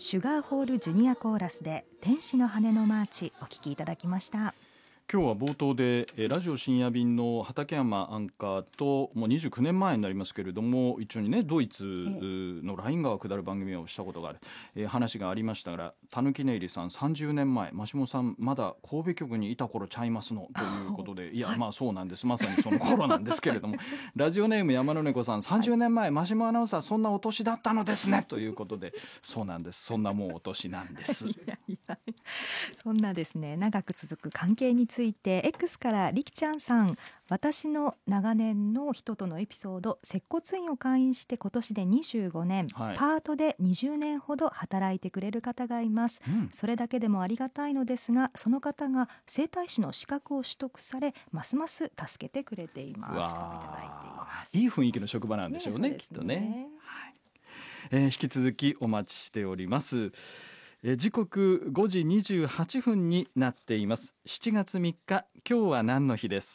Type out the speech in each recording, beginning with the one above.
シュガーホールジュニアコーラスで天使の羽のマーチお聴きいただきました。 今日は冒頭でラジオ深夜便の畠山アンカーともう29年前になりますけれども、一緒にねドイツのライン川下る番組をしたことがある、話がありましたが、たぬきねいりさん30年前、マシモさんまだ神戸局にいた頃ちゃいますのということで、いやまあそうなんです、まさにその頃なんですけれどもラジオネーム山の猫さん、30年前マシモアナウンサーそんなお年だったのですねということで、そうなんです、そんなもうお年なんですいやそんなですね、長く続く関係について X からりきちゃんさん、私の長年の人とのエピソード、接骨院を開院して今年で25年、 はい、 パートで20年ほど働いてくれる方がいます、それだけでもありがたいのですが、その方が整体師の資格を取得されますます助けてくれていますといただいています。 いい雰囲気の職場なんでしょうね、きっとね、はい。引き続きお待ちしております。時刻5時28分になっています。7月3日、今日は何の日です。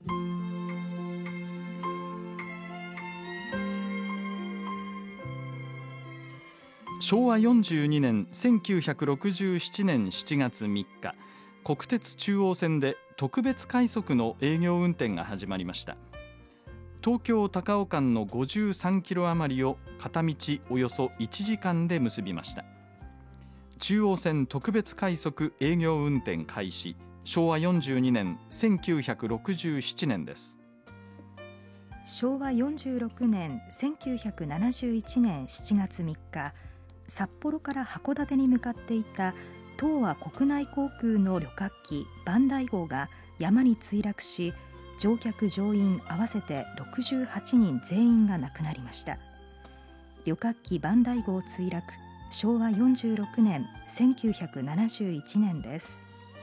昭和42年1967年7月3日、国鉄中央線で特別快速の営業運転が始まりました。東京高尾間の53キロ余りを片道およそ1時間で結びました。中央線特別快速営業運転開始、昭和42年1967年です。 昭和46年1971年7月3日、札幌から函館に向かっていた東亜国内航空の旅客機バンダイ号が山に墜落し、乗客乗員合わせて68人全員が亡くなりました。旅客機バンダイ号墜落、昭和46年1971年です。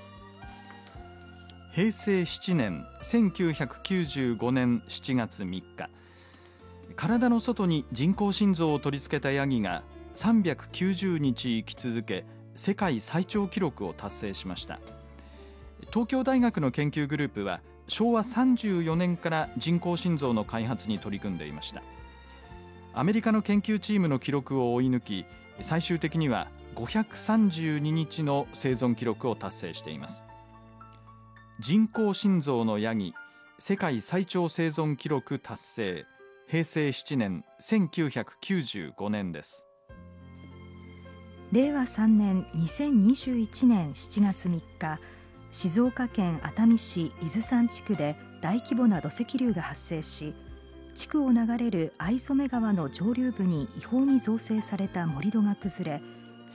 平成7年1995年7月3日、体の外に人工心臓を取り付けたヤギが390日生き続け、世界最長記録を達成しました。東京大学の研究グループは昭和34年から人工心臓の開発に取り組んでいました。アメリカの研究チームの記録を追い抜き、最終的には532日の生存記録を達成しています。人工心臓のヤギ、世界最長生存記録達成、平成7年1995年です。 令和3年2021年7月3日、静岡県熱海市伊豆山地区で大規模な土石流が発生し、地区を流れる逢初川の上流部に違法に造成された盛り土が崩れ、